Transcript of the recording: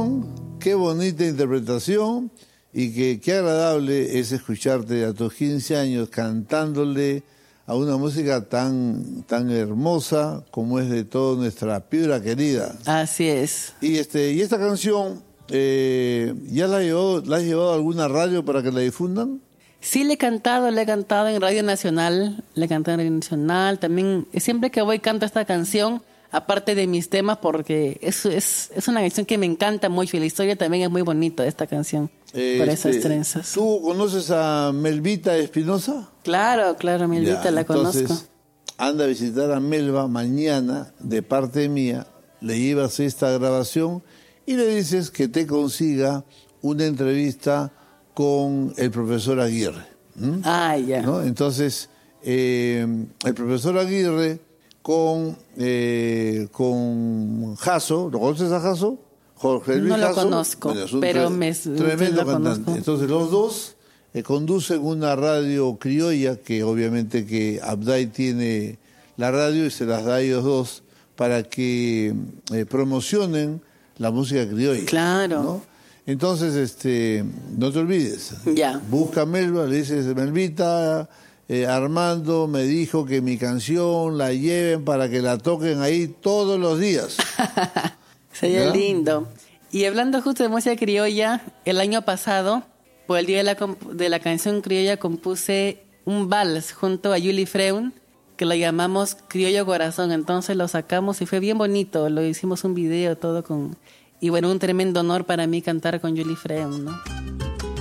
canción, qué bonita interpretación y qué agradable es escucharte a tus 15 años cantándole a una música tan hermosa como es de toda nuestra Piura querida. Así es. Y esta canción, ¿ya la has llevado a alguna radio para que la difundan? Sí, le he cantado en Radio Nacional, también siempre que voy canto esta canción, aparte de mis temas, porque es una canción que me encanta mucho y la historia también es muy bonita de esta canción, por esas trenzas. ¿Tú conoces a Melvita Espinosa? Claro, Melvita, la entonces, conozco. Anda a visitar a Melva mañana, de parte mía, le llevas esta grabación y le dices que te consiga una entrevista con el profesor Aguirre. Ya. ¿No? Entonces, el profesor Aguirre con Jasso, ¿lo conoces a Jasso? Jorge Luis no lo Jasso. conozco, Bueno, es un pero tremendo cantante. Entonces los dos conducen una radio criolla, que obviamente que Abday tiene la radio y se las da a ellos dos para que promocionen la música criolla. Claro. ¿No? Entonces, no te olvides. Ya. Busca a Melva, le dices, Melvita, Armando me dijo que mi canción la lleven para que la toquen ahí todos los días. Sería lindo. Y hablando justo de música criolla, el año pasado, por el día de la canción criolla, compuse un vals junto a Julie Freun, que lo llamamos Criollo Corazón. Entonces lo sacamos y fue bien bonito. Lo hicimos un video todo con... Y bueno, un tremendo honor para mí cantar con Julie Freun, ¿no?